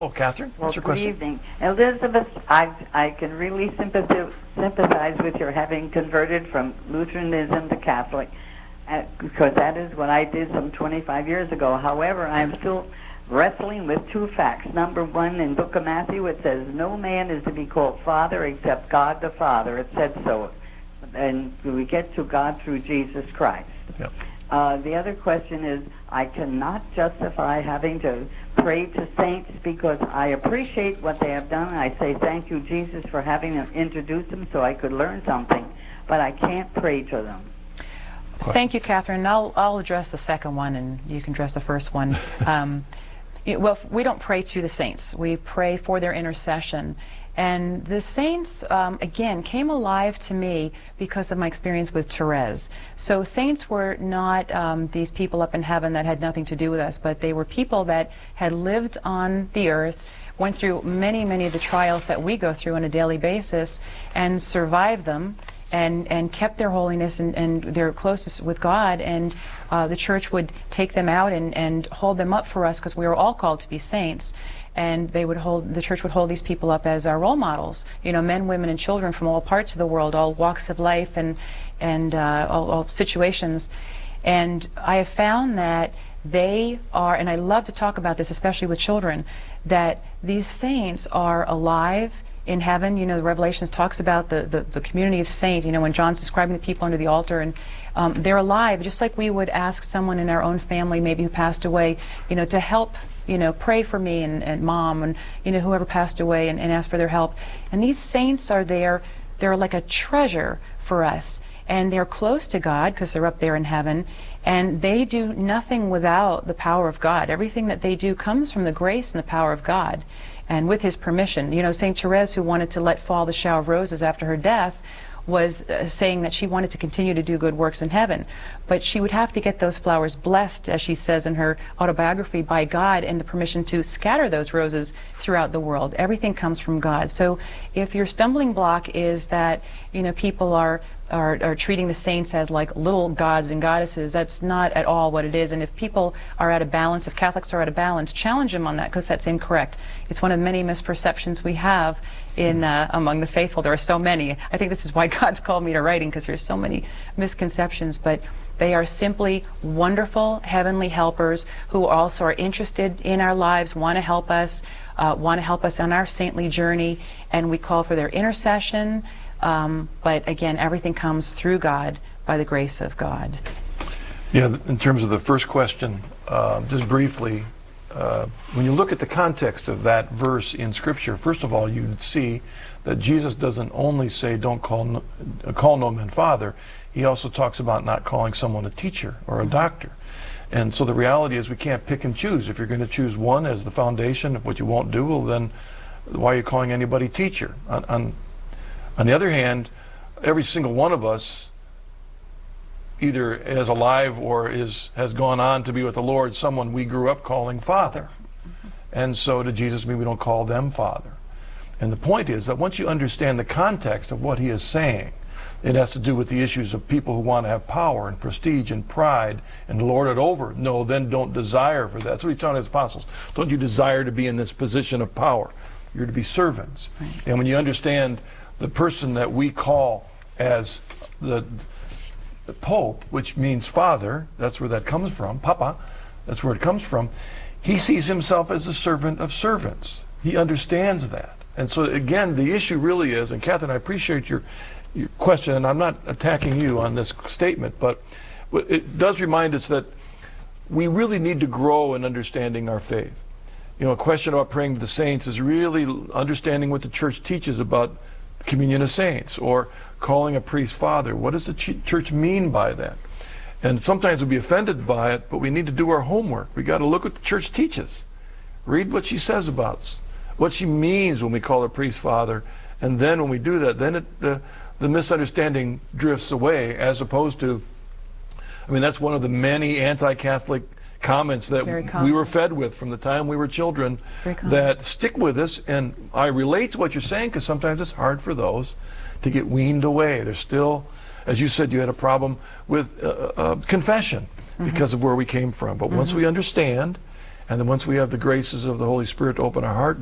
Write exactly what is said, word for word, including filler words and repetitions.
Oh, Catherine, Well, what's your good question? evening. Elizabeth, I, I can really sympathize, sympathize with your having converted from Lutheranism to Catholic, uh, because that is what I did some twenty-five years ago. However, I'm still wrestling with two facts. Number one, in Book of Matthew, it says, no man is to be called Father except God the Father. It said so. And we get to God through Jesus Christ. Yep. Uh, the other question is, I cannot justify having to pray to saints because I appreciate what they have done. I say thank you, Jesus, for having them introduce them so I could learn something, but I can't pray to them. Thank you, Catherine. I'll, I'll address the second one, and you can address the first one. Um, it, well, we don't pray to the saints. We pray for their intercession. And the saints, um, again, came alive to me because of my experience with Therese. So saints were not um, these people up in heaven that had nothing to do with us, but they were people that had lived on the earth, went through many, many of the trials that we go through on a daily basis, and survived them, and, and kept their holiness and, and their closeness with God. And uh, the church would take them out and, and hold them up for us, because we were all called to be saints. And they would hold, the church would hold these people up as our role models. You know, men, women, and children from all parts of the world, all walks of life, and and uh, all, all situations. And I have found that they are, and I love to talk about this, especially with children, that these saints are alive in heaven. You know, the Revelations talks about the, the, the community of saints, you know, when John's describing the people under the altar, and um, they're alive, just like we would ask someone in our own family, maybe who passed away, you know, to help, you know, pray for me and, and mom and, you know, whoever passed away, and, and ask for their help. And these saints are there, they're like a treasure for us. And they're close to God because they're up there in heaven, and they do nothing without the power of God. Everything that they do comes from the grace and the power of God, and with His permission. You know, Saint Therese, who wanted to let fall the shower of roses after her death, was uh, saying that she wanted to continue to do good works in heaven, but she would have to get those flowers blessed, as she says in her autobiography, by God, and the permission to scatter those roses throughout the world. Everything comes from God. So if your stumbling block is that, you know, people are Are, are treating the saints as like little gods and goddesses, that's not at all what it is. And if people are out of balance, if Catholics are out of balance, challenge them on that, because that's incorrect. It's one of the many misperceptions we have in uh, among the faithful. There are so many. I think this is why God's called me to writing, because there's so many misconceptions. But they are simply wonderful heavenly helpers who also are interested in our lives, want to help us, uh, want to help us on our saintly journey, and we call for their intercession. Um, but again, everything comes through God, by the grace of God. Yeah, in terms of the first question, uh, just briefly, uh, when you look at the context of that verse in Scripture, first of all, you'd see that Jesus doesn't only say, don't call no, uh, call no man father. He also talks about not calling someone a teacher or a doctor. And so the reality is we can't pick and choose. If you're going to choose one as the foundation of what you won't do, well then why are you calling anybody teacher? On, on, On the other hand, every single one of us, either is alive or is has gone on to be with the Lord, someone we grew up calling Father. And so to Jesus mean we don't call them Father. And the point is that once you understand the context of what he is saying, it has to do with the issues of people who want to have power and prestige and pride and lord it over. No, then don't desire for that. That's what he's telling his apostles. Don't you desire to be in this position of power. You're to be servants. Right. And when you understand the person that we call as the, the Pope, which means father, that's where that comes from, Papa, that's where it comes from, he sees himself as a servant of servants. He understands that. And so again, the issue really is, and Catherine, I appreciate your, your question, and I'm not attacking you on this statement, but it does remind us that we really need to grow in understanding our faith. You know, a question about praying to the saints is really understanding what the church teaches about communion of saints, or calling a priest father. What does the ch church mean by that? And sometimes we'll be offended by it, but we need to do our homework. We got to look what the church teaches. Read what she says about us, what she means when we call a priest father, and then when we do that, then it, the, the misunderstanding drifts away, as opposed to, I mean, that's one of the many anti-Catholic comments that we were fed with from the time we were children that stick with us. And I relate to what you're saying, because sometimes it's hard for those to get weaned away. There's still, as you said, you had a problem with uh, uh, confession mm-hmm. because of where we came from. But mm-hmm. once we understand And then once we have the graces of the Holy Spirit to open our heart,